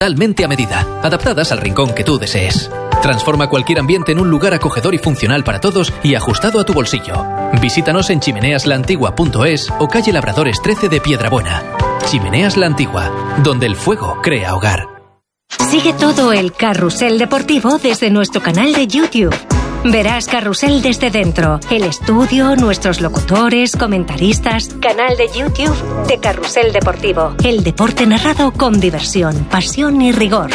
Totalmente a medida, adaptadas al rincón que tú desees. Transforma cualquier ambiente en un lugar acogedor y funcional para todos y ajustado a tu bolsillo. Visítanos en chimeneaslaantigua.es o calle Labradores 13 de Piedrabuena. Chimeneas La Antigua, donde el fuego crea hogar. Sigue todo el carrusel deportivo desde nuestro canal de YouTube. Verás Carrusel desde dentro, el estudio, nuestros locutores, comentaristas. Canal de YouTube de Carrusel Deportivo. El deporte narrado con diversión, pasión y rigor.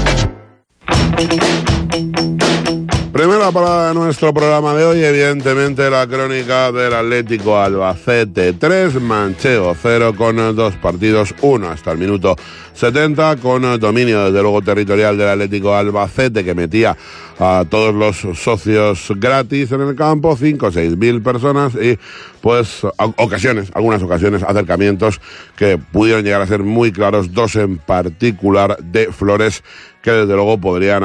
Primera parada de nuestro programa de hoy, evidentemente la crónica del Atlético Albacete 3, Manchego 0 con 2 partidos, 1 hasta el minuto 70, con dominio desde luego territorial del Atlético Albacete, que metía a todos los socios gratis en el campo, 5 o 6 mil personas, y pues algunas ocasiones, acercamientos que pudieron llegar a ser muy claros, 2 en particular de Flores, que desde luego podrían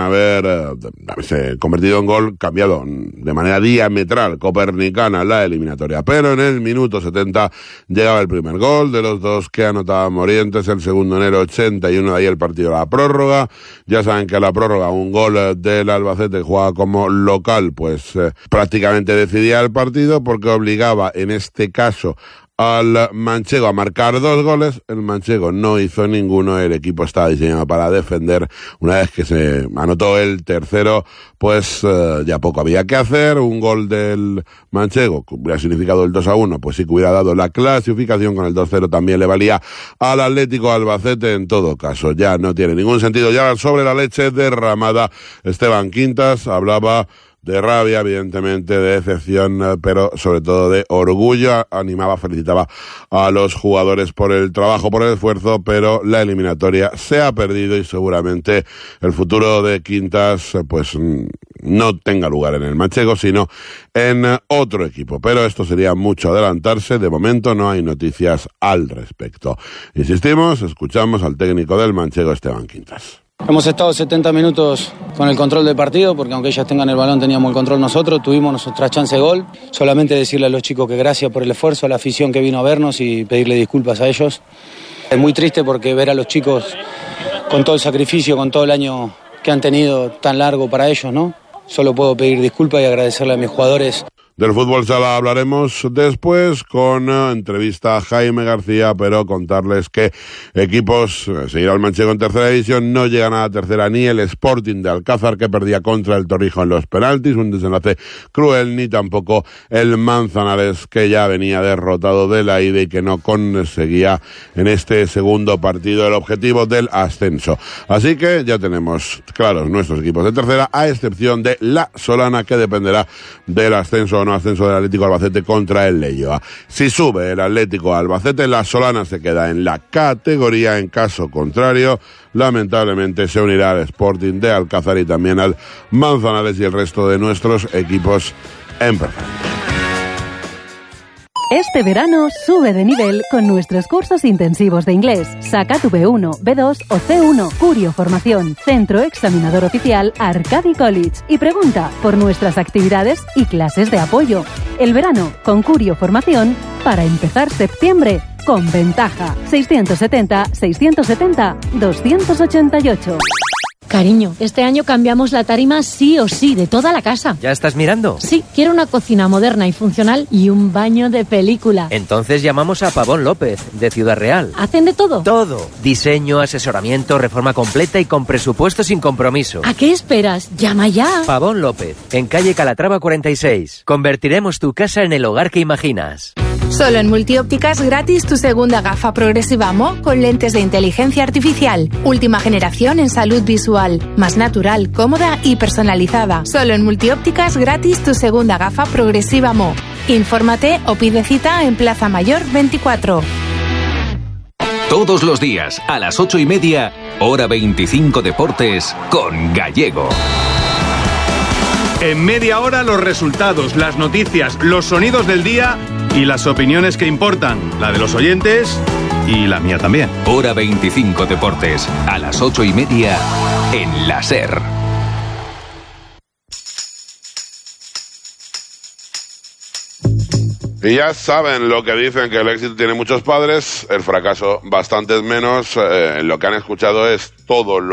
haberse convertido en gol, cambiado de manera diametral, copernicana la eliminatoria. Pero en el minuto 70 llegaba el primer gol de los 2 que anotaba Morientes, el segundo en el 81, de ahí el partido a la prórroga. Ya saben que a la prórroga un gol del Albacete jugaba como local, pues prácticamente decidía el partido, porque obligaba en este caso al Manchego a marcar 2 goles. El Manchego no hizo ninguno, el equipo estaba diseñado para defender. Una vez que se anotó el tercero, pues ya poco había que hacer. Un gol del Manchego que hubiera significado el 2-1, pues sí que hubiera dado la clasificación. Con el 2-0 también le valía al Atlético Albacete. En todo caso, ya no tiene ningún sentido. Ya sobre la leche derramada, Esteban Quintas hablaba de rabia, evidentemente, de decepción, pero sobre todo de orgullo. Animaba, felicitaba a los jugadores por el trabajo, por el esfuerzo, pero la eliminatoria se ha perdido y seguramente el futuro de Quintas pues no tenga lugar en el Manchego, sino en otro equipo. Pero esto sería mucho adelantarse. De momento no hay noticias al respecto. Insistimos, escuchamos al técnico del Manchego, Esteban Quintas. Hemos estado 70 minutos con el control del partido, porque aunque ellas tengan el balón teníamos el control nosotros, tuvimos nuestra chance de gol. Solamente decirle a los chicos que gracias por el esfuerzo, a la afición que vino a vernos, y pedirle disculpas a ellos. Es muy triste porque ver a los chicos con todo el sacrificio, con todo el año que han tenido tan largo para ellos, ¿no? Solo puedo pedir disculpas y agradecerle a mis jugadores. Del fútbol sala hablaremos después con entrevista a Jaime García, pero contarles que equipos, seguirá el Manchego en tercera división, no llegan a la tercera ni el Sporting de Alcázar, que perdía contra el Torrijos en los penaltis, un desenlace cruel, ni tampoco el Manzanares, que ya venía derrotado de la ida y que no conseguía en este segundo partido el objetivo del ascenso. Así que ya tenemos claros nuestros equipos de tercera, a excepción de la Solana, que dependerá del ascenso o no ascenso del Atlético Albacete contra el Leioa. Si sube el Atlético Albacete, la Solana se queda en la categoría. En caso contrario, lamentablemente se unirá al Sporting de Alcázar y también al Manzanares y el resto de nuestros equipos en preferente. Este verano sube de nivel con nuestros cursos intensivos de inglés. Saca tu B1, B2 o C1. Curio Formación, centro examinador oficial Arcadi College. Y pregunta por nuestras actividades y clases de apoyo. El verano con Curio Formación para empezar septiembre con ventaja. 670-670-288. Cariño, este año cambiamos la tarima sí o sí, de toda la casa. ¿Ya estás mirando? Sí, quiero una cocina moderna y funcional y un baño de película. Entonces llamamos a Pavón López, de Ciudad Real. ¿Hacen de todo? Todo. Diseño, asesoramiento, reforma completa y con presupuesto sin compromiso. ¿A qué esperas? ¡Llama ya! Pavón López, en calle Calatrava 46. Convertiremos tu casa en el hogar que imaginas. Solo en Multiópticas gratis tu segunda gafa progresiva Mo con lentes de inteligencia artificial. Última generación en salud visual. Más natural, cómoda y personalizada. Solo en Multiópticas gratis tu segunda gafa progresiva Mo. Infórmate o pide cita en Plaza Mayor 24. Todos los días a las 8:30, hora 25 Deportes con Gallego. En media hora los resultados, las noticias, los sonidos del día y las opiniones que importan, la de los oyentes y la mía también. Hora 25 Deportes, a las 8:30 en la SER. Y ya saben lo que dicen, que el éxito tiene muchos padres, el fracaso bastantes menos. Lo que han escuchado es todo lo